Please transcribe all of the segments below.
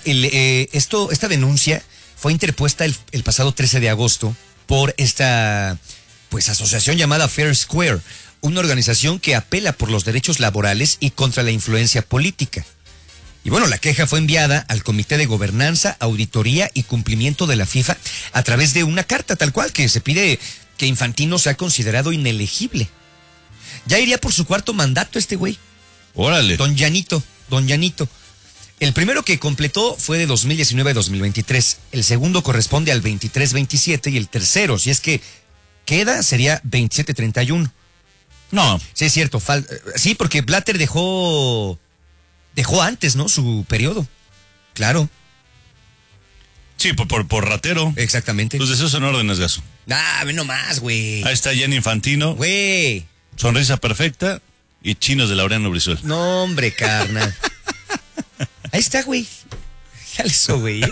Esta denuncia fue interpuesta el pasado 13 de agosto por esta pues asociación llamada Fair Square, una organización que apela por los derechos laborales y contra la influencia política. Y bueno, la queja fue enviada al Comité de Gobernanza, Auditoría y Cumplimiento de la FIFA a través de una carta tal cual que se pide que Infantino sea considerado inelegible. Ya iría por su cuarto mandato este güey. Órale. Don Llanito. El primero que completó fue de 2019 a 2023. El segundo corresponde al 23-27 y el tercero, si es que queda, sería 27-31. No. Sí, es cierto. Sí, porque Blatter dejó antes, ¿no? Su periodo. Claro. Sí, por ratero. Exactamente. Tus deseos son órdenes, Gaso. Ve nomás, güey. Ahí está Gianni Infantino. Güey. Sonrisa perfecta y chinos de Laureano Brizuela. No, hombre, carnal. Ahí está, güey. Ya le hizo, güey.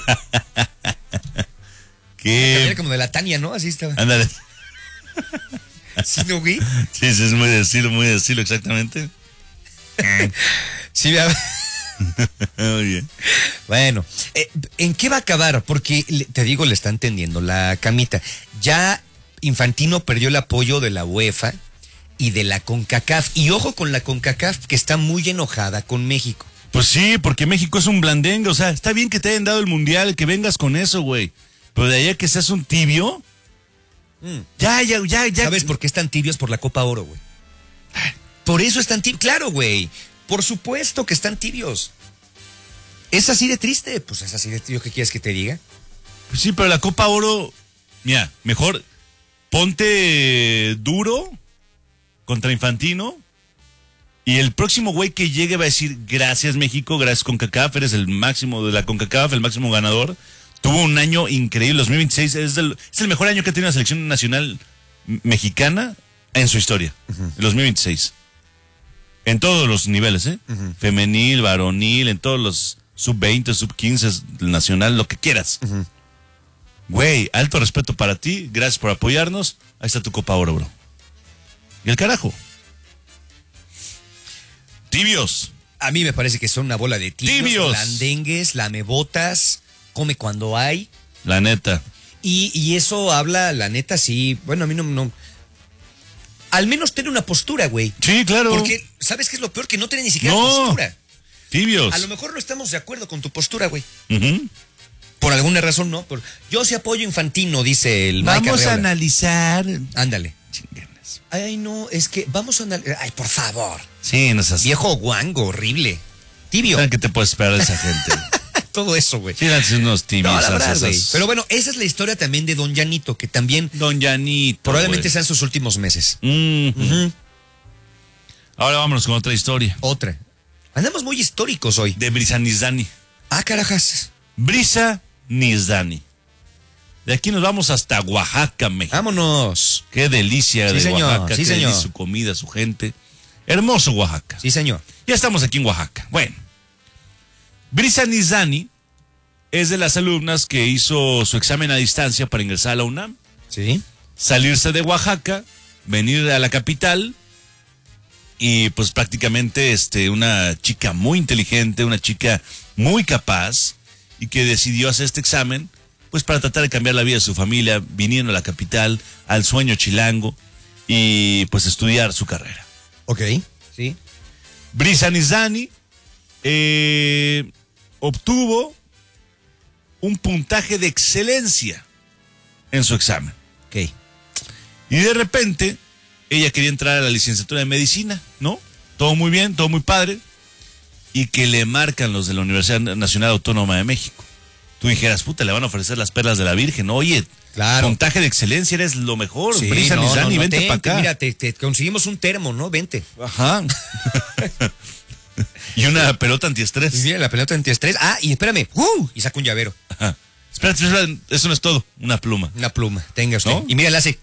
¿Qué? Era como de la Tania, ¿no? Así estaba. Ándale. ¿Sí, no, güey? Sí, es muy de estilo, exactamente. Sí, Muy bien. Bueno, ¿en qué va a acabar? Porque, te digo, le está entendiendo la camita. Ya Infantino perdió el apoyo de la UEFA y de la CONCACAF. Y ojo con la CONCACAF, que está muy enojada con México. Pues sí, porque México es un blandengue. O sea, está bien que te hayan dado el mundial, que vengas con eso, güey. Pero de allá que seas un tibio. Ya. ¿Sabes por qué están tibios? Por la Copa Oro, güey. Por eso están tibios. Claro, güey. Por supuesto que están tibios. ¿Es así de triste? Pues es así de tibio. ¿Qué quieres que te diga? Pues sí, pero la Copa Oro, mira, mejor ponte duro contra Infantino y el próximo güey que llegue va a decir gracias México, gracias CONCACAF, eres el máximo de la CONCACAF, el máximo ganador. Tuvo un año increíble, 2026 es el mejor año que ha tenido la selección nacional mexicana en su historia, el 2026. En todos los niveles, femenil, varonil, en todos los sub-20, sub-15, nacional, lo que quieras. Güey, alto respeto para ti, gracias por apoyarnos. Ahí está tu Copa Oro, bro. Y el carajo. Tibios. A mí me parece que son una bola de tibios. Blandengues, lamebotas, come cuando hay. La neta. Y eso habla, la neta, sí. Bueno, a mí no. Al menos tiene una postura, güey. Sí, claro. Porque, ¿sabes qué es lo peor? Que no tiene ni siquiera postura. Tibios. A lo mejor no estamos de acuerdo con tu postura, güey. Uh-huh. Por alguna razón, no. Yo sí apoyo Infantino, dice el Mike Vamos Arreola. a analizar. Ándale. Chinganas. Ay, no, es que vamos a analizar. Ay, por favor. Sí, no seas... Viejo guango, horrible. Tibio. ¿Qué te puedes esperar de esa gente? Todo eso, güey. Sí, unos tibios. No, la verdad, güey. Pero bueno, esa es la historia también de Don Llanito, que también... Don Llanito, probablemente sean sus últimos meses. Ahora vámonos con otra historia. Otra. Andamos muy históricos hoy. De Brisa Nizdani. Ah, carajas. Brisa Nizdani. De aquí nos vamos hasta Oaxaca, México. Vámonos. Qué delicia de señor, Oaxaca. sí, qué señor. delicia su comida, su gente. Hermoso Oaxaca. Sí, señor. Ya estamos aquí en Oaxaca. Bueno. Brisa Nizdani es de las alumnas que hizo su examen a distancia para ingresar a la UNAM. Sí. Salirse de Oaxaca, venir a la capital y pues prácticamente una chica muy inteligente, una chica muy capaz y que decidió hacer este examen pues para tratar de cambiar la vida de su familia, viniendo a la capital, al sueño chilango y pues estudiar su carrera. Ok. Sí. Brisa Nizdani obtuvo un puntaje de excelencia en su examen. Ok. Y de repente, ella quería entrar a la licenciatura de medicina, ¿no? Todo muy bien, todo muy padre. Y que le marcan los de la Universidad Nacional Autónoma de México. Tú dijeras, puta, le van a ofrecer las perlas de la Virgen. Oye, claro. Puntaje de excelencia, eres lo mejor. Sí, Brisa Nizdani, vente para acá. Mira, te conseguimos un termo, ¿no? Vente. Ajá. Y una pelota antiestrés. Mira, la pelota antiestrés. Ah, y espérame. Y saca un llavero. Ajá. Espérate, eso no es todo. Una pluma. Una pluma, tenga usted. ¿No? Y mira, le hace...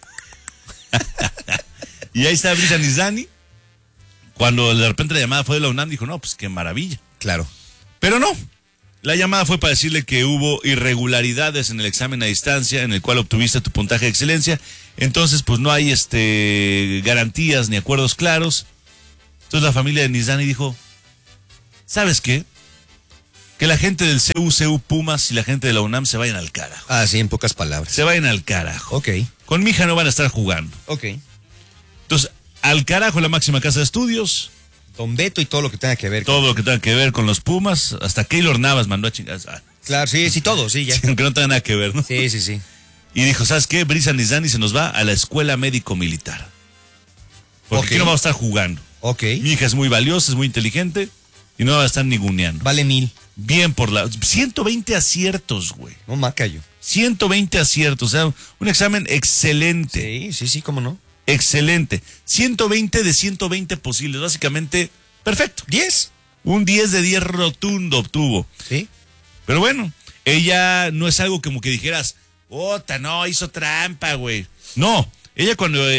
Y ahí está Brisa Nizdani. Cuando de repente la llamada fue de la UNAM, dijo, no, pues qué maravilla. Claro. Pero no. La llamada fue para decirle que hubo irregularidades en el examen a distancia en el cual obtuviste tu puntaje de excelencia. Entonces, pues no hay garantías ni acuerdos claros. Entonces la familia de Nizdani dijo, ¿sabes qué? Que la gente del CU Pumas y la gente de la UNAM se vayan al carajo. Ah, sí, en pocas palabras. Se vayan al carajo. Ok, Con mi hija no van a estar jugando. ok. Entonces, al carajo la máxima casa de estudios, Don Beto y todo lo que tenga que ver. todo lo que tenga que ver con los Pumas, hasta Keylor Navas mandó a chingar. Claro, sí, sí, todo, sí, ya. Aunque no tenga nada que ver, ¿no? Sí, sí, sí. Y dijo, ¿sabes qué? Brisa Nizani se nos va a la escuela médico-militar. Porque Ok. aquí no vamos a estar jugando. Ok. Mi hija es muy valiosa, es muy inteligente y no va a estar ninguneando. Vale 1000. Bien por la... 120 aciertos, güey. No, macayo. 120 aciertos, o sea, un examen excelente. Sí, sí, sí, cómo no. Excelente. 120 de 120 posibles, básicamente perfecto. 10. Un 10 de 10 rotundo obtuvo. Sí. Pero bueno, ella no es algo como que dijeras, ¡ota, no, hizo trampa, güey! No, ella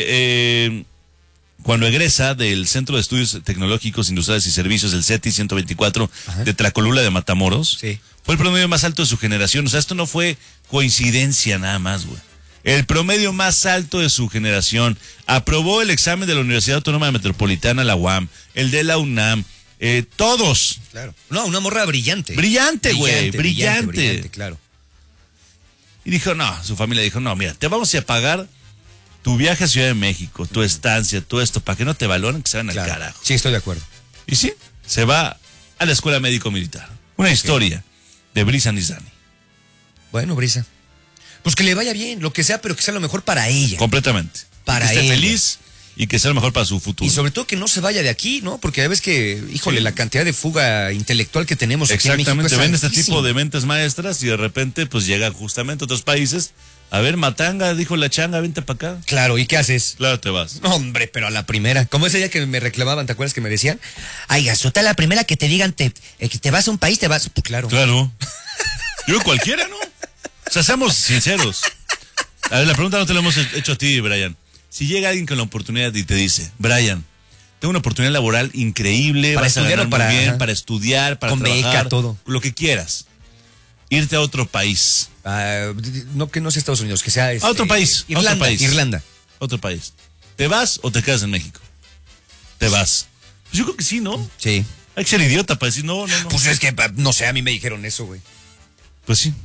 cuando egresa del Centro de Estudios Tecnológicos, Industriales y Servicios, el CETI 124, Ajá. de Tlacolula de Matamoros, Sí. fue el promedio más alto de su generación. O sea, esto no fue coincidencia nada más, güey. El promedio más alto de su generación. Aprobó el examen de la Universidad Autónoma Metropolitana, la UAM, el de la UNAM, todos. Claro. No, una morra brillante. Brillante, güey, brillante. Brillante, claro. Y dijo, no, su familia dijo, no, mira, te vamos a pagar tu viaje a Ciudad de México, tu estancia, todo esto, para que no te valoren, que se van al Claro. carajo. Sí, estoy de acuerdo. Y sí, se va a la Escuela Médico-Militar. Una historia de Brisa Nizani. Bueno, Brisa. Pues que le vaya bien, lo que sea, pero que sea lo mejor para ella. Completamente. Para que esté ella. feliz y que sea lo mejor para su futuro. Y sobre todo que no se vaya de aquí, ¿no? Porque ya ves que, híjole, la cantidad de fuga intelectual que tenemos aquí en México Exactamente, es ven este altísima. tipo de mentes maestras y de repente pues llegan justamente a otros países. A ver, matanga, dijo la changa, vente para acá. Claro, ¿y qué haces? Claro, te vas. No, hombre, pero a la primera. Como ese día que me reclamaban, ¿te acuerdas que me decían? Ay, Gasota, la primera que te digan que te vas a un país, te vas. Pues claro. Claro. Yo cualquiera, ¿no? O sea, seamos sinceros. A ver, la pregunta no te la hemos hecho a ti, Brian. Si llega alguien con la oportunidad y te dice, Brian, tengo una oportunidad laboral increíble, Para vas a estudiar ganar o para- muy bien, ajá. para estudiar, para Con beca, trabajar, todo. lo que quieras. Irte a otro país. No que no sea Estados Unidos, que sea A otro país. Irlanda, a otro país. Irlanda. Otro país. ¿Te vas o te quedas en México? Te vas. Pues yo creo que sí, ¿no? Sí. Hay que ser idiota para decir no, no, no. Pues es que, no sé, a mí me dijeron eso, güey. Pues sí.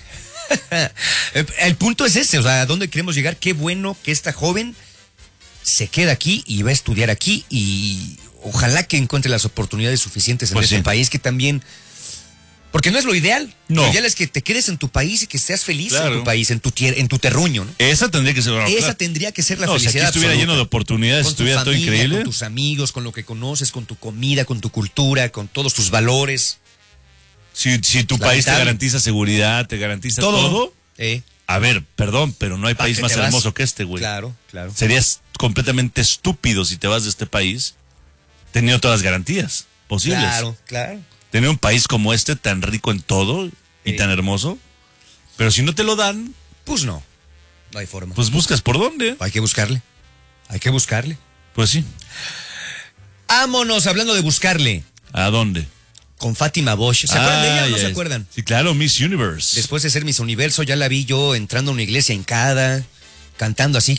El punto es ese, o sea, ¿a dónde queremos llegar? Qué bueno que esta joven se queda aquí y va a estudiar aquí y ojalá que encuentre las oportunidades suficientes en Pues este sí. país que también... Porque no es lo ideal. No. Lo ideal es que te quedes en tu país y que seas feliz Claro. en tu país, en tu terruño, ¿no? Esa tendría que ser una Esa tendría que ser la No, si aquí felicidad estuviera absoluta. lleno de oportunidades, Con tu estuviera todo familia, increíble. con tus amigos, con lo que conoces, con tu comida, con tu cultura, con todos tus valores. Si tu país te Lamentable. garantiza seguridad, te garantiza todo. A ver, perdón, pero no hay ¿Pa' país qué más te vas? hermoso que este, güey. Claro, claro. Serías completamente estúpido si te vas de este país teniendo todas las garantías posibles. Claro, claro. Tener un país como este tan rico en todo y Sí. tan hermoso. Pero si no te lo dan, Pues no, no hay forma. pues buscas por dónde. Hay que buscarle. Hay que buscarle. Pues sí. Vámonos, hablando de buscarle. ¿A dónde? Con Fátima Bosch. ¿Se acuerdan de ella o no ya se es. acuerdan? Sí, claro, Miss Universe. Después de ser Miss Universo, ya la vi yo entrando a una iglesia hincada, cantando así,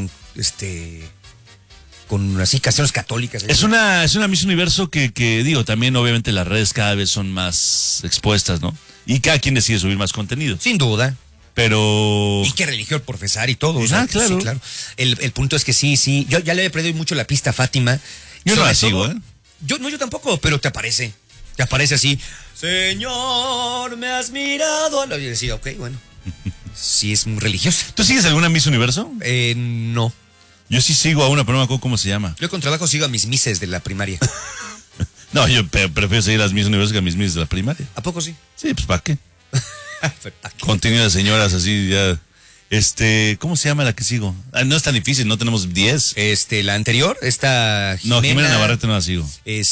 con así canciones católicas. Es una Miss Universo que digo, también obviamente las redes cada vez son más expuestas, ¿no? Y cada quien decide subir más contenido. Sin duda. Pero... Y qué religión profesar y todo. Claro. Sí, claro. El punto es que sí. Yo ya le he perdido mucho la pista a Fátima. Yo no Sobre la sigo, todo- ¿eh? Yo tampoco, pero te aparece. Te aparece así. Señor, me has mirado. Y decía, ok, bueno. Sí, es muy religiosa. ¿Tú sigues alguna Miss Universo? No. Yo sí sigo a una, pero no me acuerdo cómo se llama. Yo con trabajo sigo a mis mises de la primaria. No, yo prefiero seguir a las Miss Universo que a mis Miss de la primaria. ¿A poco sí? Sí, pues ¿para qué? Contenido de señoras así ya. ¿Cómo se llama la que sigo? No es tan difícil, no tenemos 10. La anterior, esta Jimena. No, Jimena Navarrete no la sigo.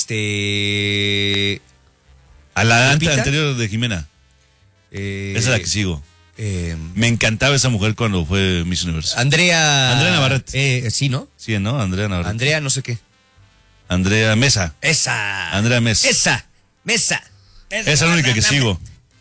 A la ¿Lupita? anterior de Jimena. Esa es la que sigo. Me encantaba esa mujer cuando fue Miss Universo. Andrea Navarrete. Sí, ¿no? Sí, ¿no? Andrea Navarrete. Andrea no sé qué. Andrea Mesa. Esa. Andrea Mesa. Mesa. Esa es la única que sigo.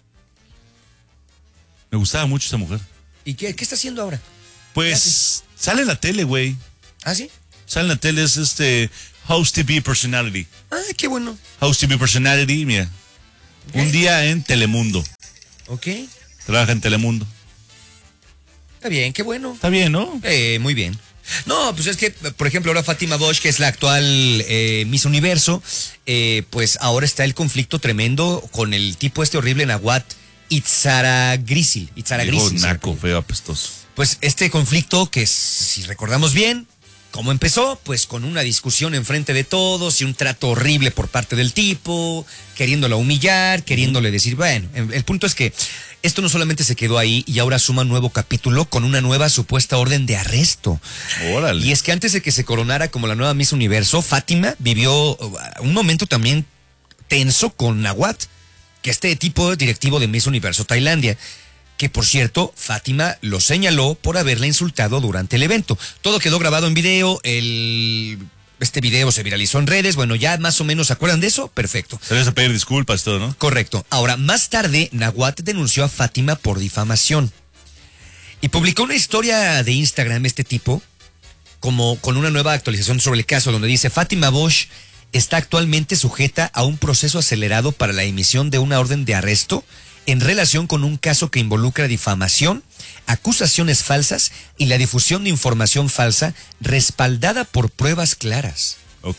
Me gustaba mucho esa mujer. ¿Y qué está haciendo ahora? Pues sale en la tele, güey. ¿Ah, sí? Sale en la tele, es House TV Personality. Ah, qué bueno. House TV Personality, mira. Un día en Telemundo. Ok. Trabaja en Telemundo. Está bien, qué bueno. Está bien, ¿no? Muy bien. No, pues es que, por ejemplo, ahora Fátima Bosch, que es la actual Miss Universo, pues ahora está el conflicto tremendo con el tipo este horrible Nahuatl Itzaragrisil. Digo, naco, feo, apestoso. Pues este conflicto que, si recordamos bien, ¿cómo empezó? Pues con una discusión enfrente de todos y un trato horrible por parte del tipo, queriéndola humillar, queriéndole decir, bueno, el punto es que esto no solamente se quedó ahí y ahora suma un nuevo capítulo con una nueva supuesta orden de arresto. Órale. Y es que antes de que se coronara como la nueva Miss Universo, Fátima vivió un momento también tenso con Nahuatl, que este tipo directivo de Miss Universo Tailandia, que por cierto, Fátima lo señaló por haberla insultado durante el evento. Todo quedó grabado en video, este video se viralizó en redes, bueno, ya más o menos se acuerdan de eso, perfecto. Se les a pedir disculpas, todo, ¿no? Correcto. Ahora, más tarde, Nahuatl denunció a Fátima por difamación. Y publicó una historia de Instagram, este tipo, como con una nueva actualización sobre el caso, donde dice, Fátima Bosch está actualmente sujeta a un proceso acelerado para la emisión de una orden de arresto en relación con un caso que involucra difamación, acusaciones falsas y la difusión de información falsa respaldada por pruebas claras. Ok.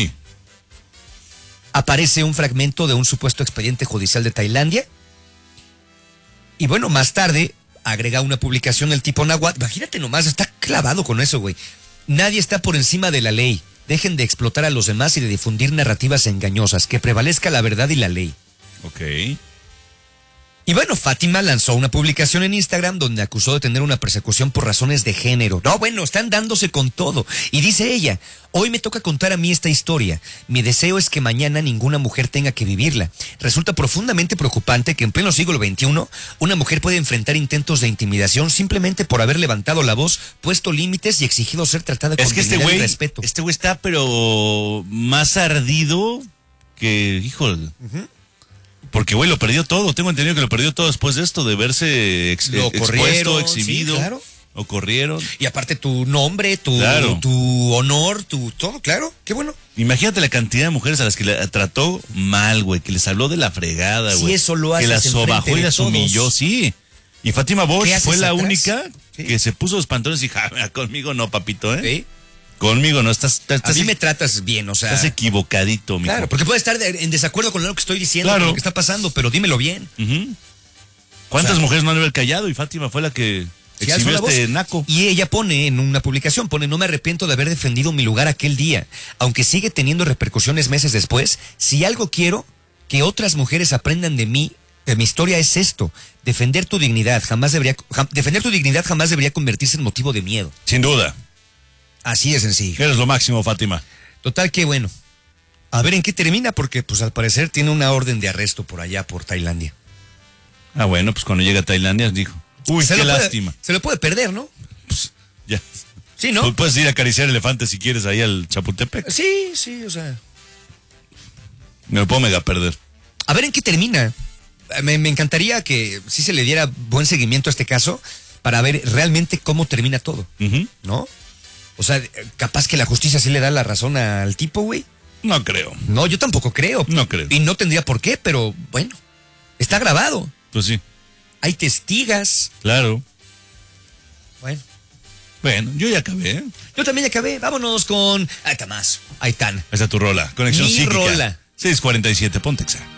Aparece un fragmento de un supuesto expediente judicial de Tailandia. Y bueno, más tarde agrega una publicación el tipo Nahuatl. Imagínate nomás, está clavado con eso, güey. Nadie está por encima de la ley. Dejen de explotar a los demás y de difundir narrativas engañosas. Que prevalezca la verdad y la ley. Ok. Y bueno, Fátima lanzó una publicación en Instagram donde acusó de tener una persecución por razones de género. No, bueno, están dándose con todo. Y dice ella, hoy me toca contar a mí esta historia. Mi deseo es que mañana ninguna mujer tenga que vivirla. Resulta profundamente preocupante que en pleno siglo XXI una mujer puede enfrentar intentos de intimidación simplemente por haber levantado la voz, puesto límites y exigido ser tratada con dignidad y respeto. Este güey está pero más ardido que, híjole. Porque, güey, lo perdió todo. Tengo entendido que lo perdió todo después de esto, de verse expuesto, exhibido. Sí, claro. Lo corrieron. Y aparte tu nombre, tu honor, tu todo, claro. Qué bueno. Imagínate la cantidad de mujeres a las que le trató mal, güey, que les habló de la fregada, güey. Sí, eso lo hace. Que las sobajó y las humilló, sí. Y Fátima Bosch fue la única que se puso los pantalones y dijo, conmigo no, papito, ¿eh? Sí. Conmigo no, estás a mí me tratas bien, o sea. Estás equivocadito, mijo. Claro, porque puede estar en desacuerdo con lo que estoy diciendo, con lo que está pasando, pero dímelo bien. ¿Cuántas mujeres no han de haber callado? Y Fátima fue la que exhibió este naco. Y ella pone en una publicación, no me arrepiento de haber defendido mi lugar aquel día, aunque sigue teniendo repercusiones meses después. Si algo quiero que otras mujeres aprendan de mí, de mi historia es esto: defender tu dignidad jamás debería convertirse en motivo de miedo. Sin duda. Así de sencillo. Eres lo máximo, Fátima. Total, que bueno. A ver en qué termina, porque pues al parecer tiene una orden de arresto por allá, por Tailandia. Ah, bueno, pues cuando llega a Tailandia dijo, uy, qué lástima. Se lo puede perder, ¿no? Pues ya. Sí, ¿no? Pues puedes ir a acariciar elefantes si quieres ahí al Chapultepec. Sí, o sea. Me lo puedo mega perder. A ver en qué termina. Me encantaría que sí se le diera buen seguimiento a este caso para ver realmente cómo termina todo, ¿no? O sea, capaz que la justicia sí le da la razón al tipo, güey. No creo. No, yo tampoco creo. No creo. Y no tendría por qué, pero bueno, está grabado. Pues sí. Hay testigas. Claro. Bueno, yo ya acabé, ¿eh? Yo también ya acabé. Vámonos con... Ahí está más. Ahí están. Esa es tu rola. Conexión Mi psíquica. rola. 6:47, ponte Exa.